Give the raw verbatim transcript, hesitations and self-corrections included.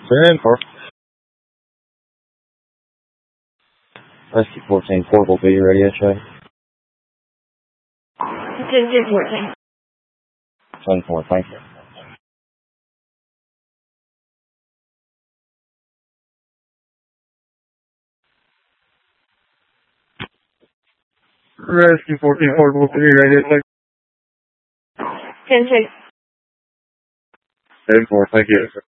ten four. Rescue fourteen, portable B, radio check. ten fourteen. ten four, thank you. Rescue fourteen, portable B, radio check. ten six. ten four, thank you.